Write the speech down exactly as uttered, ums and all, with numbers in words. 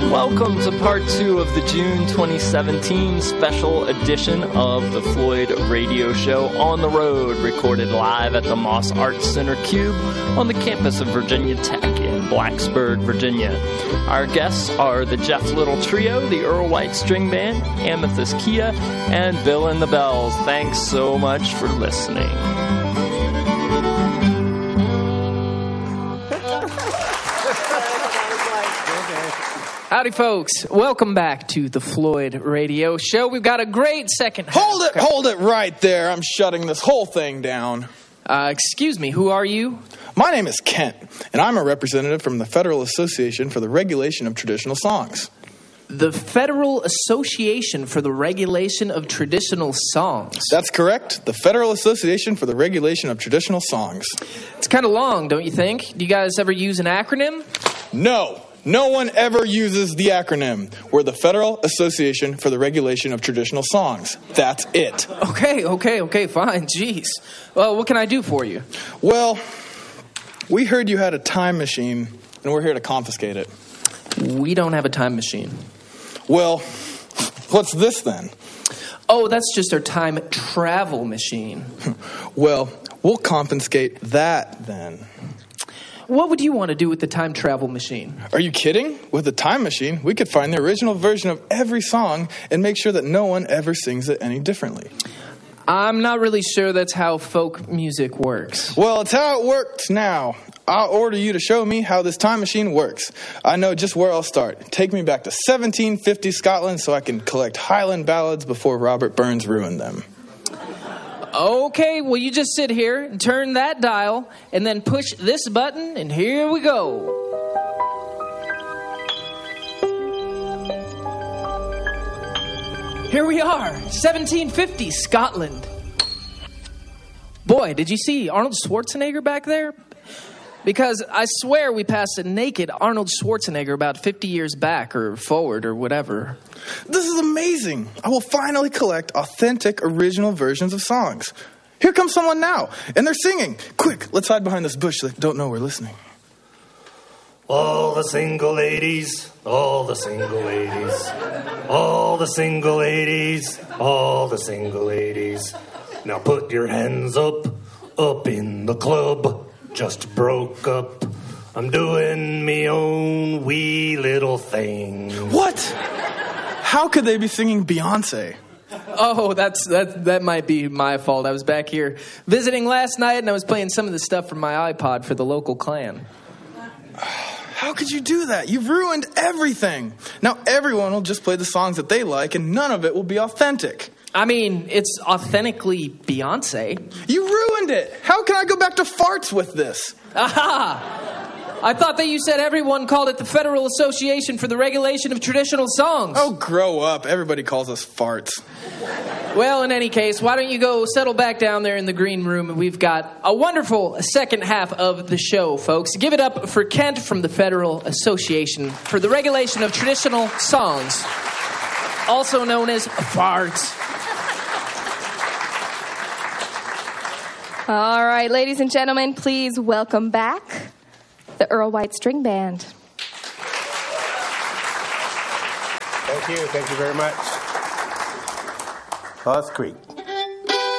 Welcome to part two of the June twenty seventeen special edition of the Floyd Radio Show on the road, recorded live at the Moss Arts Center Cube on the campus of Virginia Tech in Blacksburg, Virginia. Our guests are the Jeff Little Trio, the Earl White String Band, Amethyst Kia, and Bill and the Bells. Thanks so much for listening. Howdy, folks. Welcome back to the Floyd Radio Show. We've got a great second half. Hold it, hold it right there. I'm shutting this whole thing down. Uh, excuse me, who are you? My name is Kent, and I'm a representative from the Federal Association for the Regulation of Traditional Songs. The Federal Association for the Regulation of Traditional Songs. That's correct. The Federal Association for the Regulation of Traditional Songs. It's kind of long, don't you think? Do you guys ever use an acronym? No. No one ever uses the acronym. We're the Federal Association for the Regulation of Traditional Songs. That's it. Okay, okay, okay, fine. Jeez. Well, what can I do for you? Well, we heard you had a time machine, and we're here to confiscate it. We don't have a time machine. Well, what's this then? Oh, that's just our time travel machine. Well, we'll confiscate that then. What would you want to do with the time travel machine? Are you kidding? With the time machine, we could find the original version of every song and make sure that no one ever sings it any differently. I'm not really sure that's how folk music works. Well, it's how it works now. I'll order you to show me how this time machine works. I know just where I'll start. Take me back to seventeen fifty Scotland so I can collect Highland ballads before Robert Burns ruined them. Okay, well, you just sit here and turn that dial and then push this button, and here we go. Here we are, seventeen fifty, Scotland. Boy, did you see Arnold Schwarzenegger back there? Because I swear we passed a naked Arnold Schwarzenegger about fifty years back or forward or whatever. This is amazing. I will finally collect authentic, original versions of songs. Here comes someone now, and they're singing. Quick, let's hide behind this bush so they don't know we're listening. All the single ladies, all the single ladies, all the single ladies, all the single ladies. Now put your hands up, up in the club. Just broke up. I'm doing me own wee little thing. What? How could they be singing Beyonce? Oh, that's that. That might be my fault. I was back here visiting last night, and I was playing some of the stuff from my iPod for the local clan. How could you do that? You've ruined everything. Now everyone will just play the songs that they like, and none of it will be authentic. I mean, it's authentically Beyonce. You ruined it. How can I go back to farts with this? Aha! I thought that you said everyone called it the Federal Association for the Regulation of Traditional Songs. Oh, grow up. Everybody calls us farts. Well, in any case, why don't you go settle back down there in the green room, and we've got a wonderful second half of the show, folks. Give it up for Kent from the Federal Association for the Regulation of Traditional Songs, also known as farts. All right, ladies and gentlemen, please welcome back the Earl White String Band. Thank you. Thank you very much. Lost Creek.